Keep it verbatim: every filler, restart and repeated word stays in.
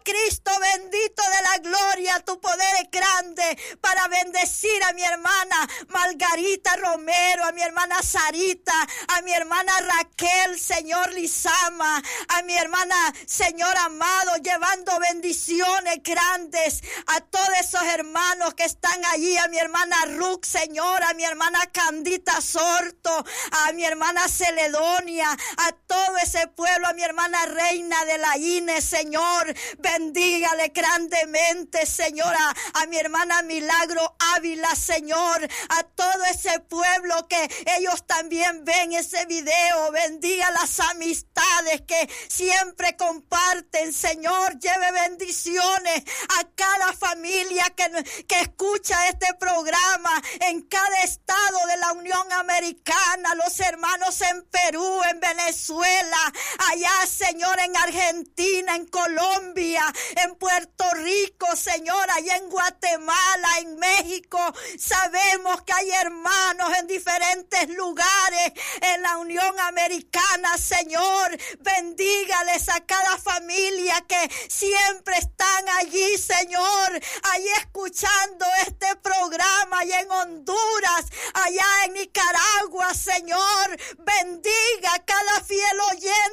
Cristo bendito de la gloria, tu poder es grande para bendecir a mi hermana Margarita Romero, a mi hermana Sarita, a mi hermana Raquel, Señor Lizama, a mi hermana, Señor amado, llevando bendiciones grandes a todos esos hermanos que están allí, a mi hermana Ruth, Señor, a mi hermana Candita Sorto, a mi hermana Celedonia, a todo ese pueblo, a mi hermana Reina de la Ine, Señor, bendígale grandemente, Señora, a mi hermana Milagro Ávila, Señor, a todo ese pueblo que ellos también ven ese video, bendiga las amistades que siempre comparten, Señor, lleve bendiciones a cada familia que, que escucha este programa en cada estado de la Unión Americana, los hermanos en Perú, en Venezuela, allá, Señor, en Argentina, en Colombia, en Puerto Rico, Señor, allá en Guatemala, en México. Sabemos que hay hermanos en diferentes lugares en la Unión Americana, Señor. Bendígales a cada familia que siempre están allí, Señor, allí escuchando este programa, allá en Honduras, allá en Nicaragua, Señor. Bendiga a cada fiel oyente